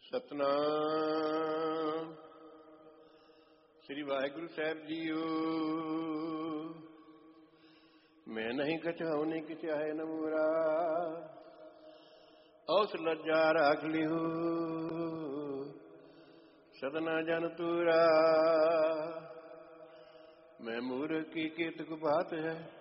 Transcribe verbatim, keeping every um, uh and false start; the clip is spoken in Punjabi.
ਸਤਨਾਮ ਸ੍ਰੀ ਵਾਹਿਗੁਰੂ ਸਾਹਿਬ ਜੀਓ। ਮੈਂ ਨਹੀਂ ਕਛਾਉ ਨਹੀਂ ਕਿਛਾਏ ਨ ਮੂਰਾ, ਔਸ ਲੱਜਾ ਰਾਖ ਲਿਓ ਸਦਨਾ ਜਨ ਤੂਰਾ। ਮੈਂ ਮੂਰਖ ਕੀ ਕੀਤਕ ਬਾਤ ਹੈ,